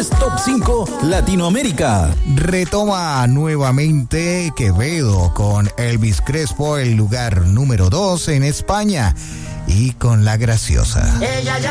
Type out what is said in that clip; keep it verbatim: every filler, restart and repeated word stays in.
Canciones Top cinco Latinoamérica. Retoma nuevamente Quevedo con Elvis Crespo, el lugar número dos en España, y con La Graciosa. Ella ya